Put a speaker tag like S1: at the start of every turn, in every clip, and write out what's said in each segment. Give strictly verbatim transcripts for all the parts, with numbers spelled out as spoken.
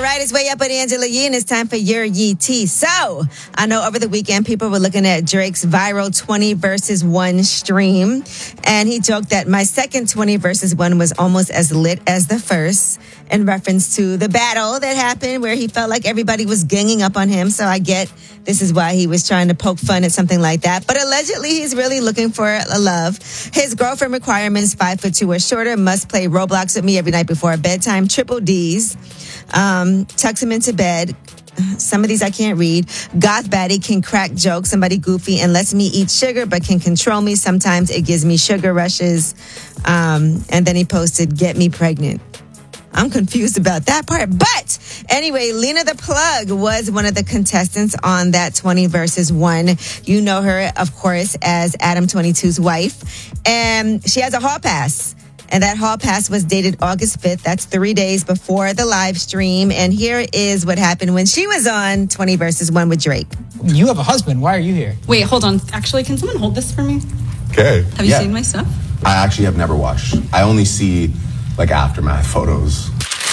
S1: right, it's Way Up with Angela Yee, and it's time for your Yee Tea. So, I know over the weekend people were looking at Drake's viral twenty versus one stream, and he joked that my second twenty versus one was almost as lit as the first, in reference to the battle that happened where he felt like everybody was ganging up on him. So I get this is why he was trying to poke fun at something like that. But allegedly, he's really looking for a love. His girlfriend requirements, five foot two or shorter, must play Roblox with me every night before bedtime, triple D's, um, tucks him into bed. Some of these I can't read. Goth baddie can crack jokes, somebody goofy, and lets me eat sugar, but can control me. Sometimes it gives me sugar rushes. Um, and then he posted, get me pregnant. I'm confused about that part. But anyway, Lena the Plug was one of the contestants on that twenty versus one. You know her, of course, as Adam twenty-two's wife. And she has a hall pass. And that hall pass was dated August fifth. That's three days before the live stream. And here is what happened when she was on twenty versus one with Drake.
S2: You have a husband. Why are you here?
S3: Wait, hold on. Actually, can someone hold this for me?
S4: Okay.
S3: Have you
S4: yeah.
S3: seen my stuff?
S4: I actually have never watched. I only see like aftermath photos.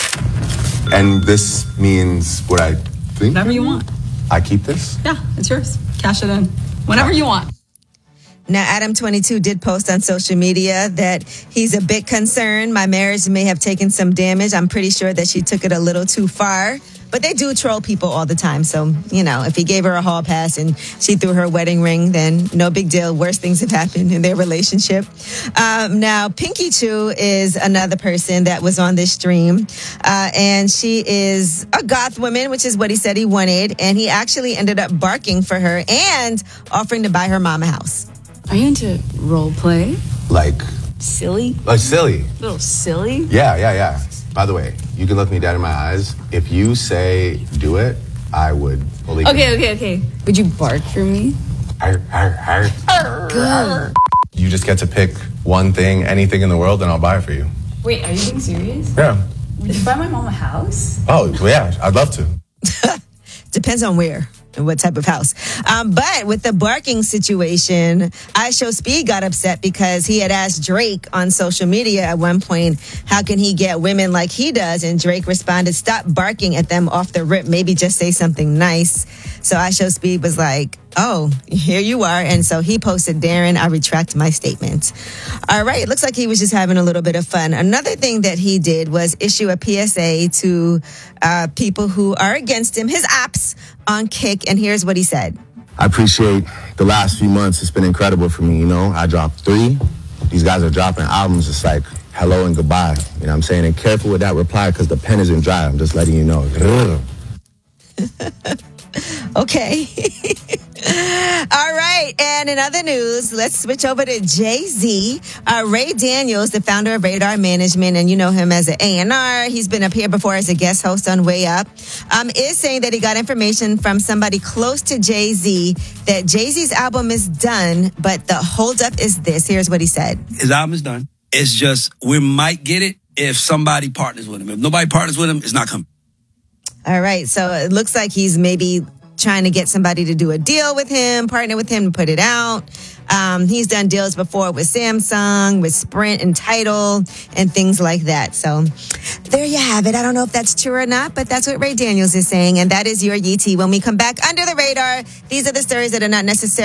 S4: And this means what I think?
S3: Whatever you want.
S4: I keep this?
S3: Yeah, it's yours. Cash it in. Whenever you want.
S1: Now, Adam twenty-two did post on social media that he's a bit concerned. My marriage may have taken some damage. I'm pretty sure that she took it a little too far. But they do troll people all the time. So, you know, if he gave her a hall pass and she threw her wedding ring, then no big deal. Worse things have happened in their relationship. Um, now, Pinky Chew is another person that was on this stream. Uh, and she is a goth woman, which is what he said he wanted. And he actually ended up barking for her and offering to buy her mom a house.
S3: Are you into role play?
S4: Like?
S3: Silly?
S4: Like silly.
S3: A little silly?
S4: Yeah, yeah, yeah. By the way, you can look me dead in my eyes. If you say do it, I would believe it.
S3: Okay, okay, okay. Would you bark for me?
S4: Arr, arr, arr, arr,
S3: Good.
S4: arr. You just get to pick one thing, anything in the world, and I'll buy it for you.
S3: Wait, are you being serious?
S4: Yeah.
S3: Would you buy my mom a house?
S4: Oh, well, yeah, I'd love to.
S1: Depends on where and what type of house. Um, but with the barking situation, I Show Speed got upset because he had asked Drake on social media at one point, how can he get women like he does? And Drake responded, stop barking at them off the rip. Maybe just say something nice. So I Show Speed was like, oh, here you are. And so he posted, Darren, I retract my statement. All right. It looks like he was just having a little bit of fun. Another thing that he did was issue a P S A to uh, people who are against him, his ops on Kick. And here's what he said.
S5: I appreciate the last few months. It's been incredible for me. You know, I dropped three. These guys are dropping albums. It's like hello and goodbye. You know what I'm saying? And careful with that reply because the pen isn't dry. I'm just letting you know.
S1: Okay. All right. And in other news, let's switch over to Jay-Z. Uh, Ray Daniels, the founder of Radar Management, and you know him as an A and R. He's been up here before as a guest host on Way Up, um, is saying that he got information from somebody close to Jay-Z that Jay-Z's album is done, but the holdup is this. Here's what he said.
S6: His album is done. It's just we might get it if somebody partners with him. If nobody partners with him, it's not coming.
S1: All right. So it looks like he's maybe trying to get somebody to do a deal with him, partner with him to put it out. Um, he's done deals before with Samsung, with Sprint and Tidal and things like that. So there you have it. I don't know if that's true or not, but that's what Ray Daniels is saying. And that is your Yee Tea. When we come back under the radar, these are the stories that are not necessarily